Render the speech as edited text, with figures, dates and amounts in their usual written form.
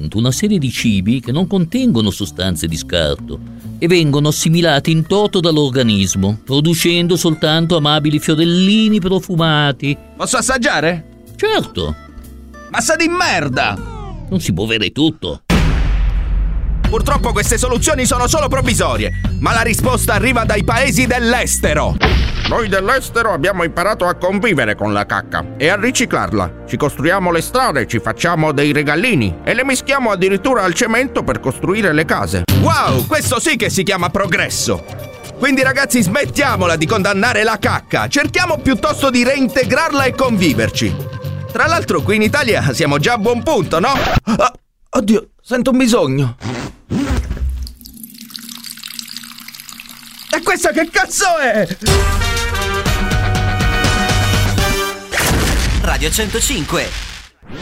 soltanto una serie di cibi che non contengono sostanze di scarto e vengono assimilati in toto dall'organismo, producendo soltanto amabili fiorellini profumati. Posso assaggiare? Certo. Ma sa di merda! Non si può avere tutto. Purtroppo queste soluzioni sono solo provvisorie, ma la risposta arriva dai paesi dell'estero. Noi dell'estero abbiamo imparato a convivere con la cacca e a riciclarla. Ci costruiamo le strade, ci facciamo dei regalini e le mischiamo addirittura al cemento per costruire le case. Wow, questo sì che si chiama progresso! Quindi ragazzi, smettiamola di condannare la cacca, cerchiamo piuttosto di reintegrarla e conviverci. Tra l'altro qui in Italia siamo già a buon punto, no? Ah, oddio, sento un bisogno. E questa che cazzo è? Radio 105